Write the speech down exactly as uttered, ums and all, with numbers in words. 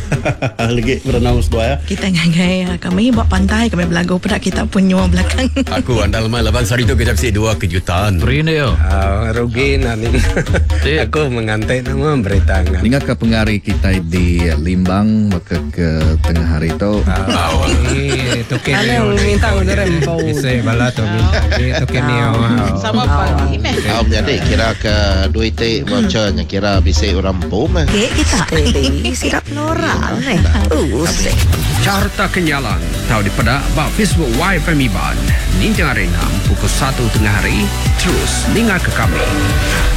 Lagi berenang dua ya. Kita ngagai kami buat pantai, kami belagu pada kita punya belakang. Aku andal mal abang sari tu kejap si dua kejutan. Prine yo. Uh, rugi nanti. Aku mengantai nama berita. Ingat ke pengari kita di Limbang maka ke tengah hari itu. Ah, itu kini. Ano yung minta ko na rin po. Isa bala to. Itu kini. Sama pa. Om jadi kira ke duit te vouchernya kira bisa orang pom. Eh, kita eh sirap noran eh. Usik. Carta Kenyalan tahu di pada bak Facebook Y F M Iban. Ninja Arena pukul satu tengah hari. Terus dengar ke kami.